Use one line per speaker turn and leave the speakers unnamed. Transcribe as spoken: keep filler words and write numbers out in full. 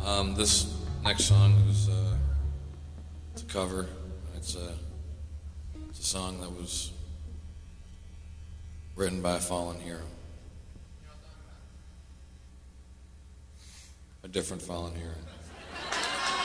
Um, this next song is uh, it's a cover. It's a, it's a song that was written by a fallen hero. A different fallen hero.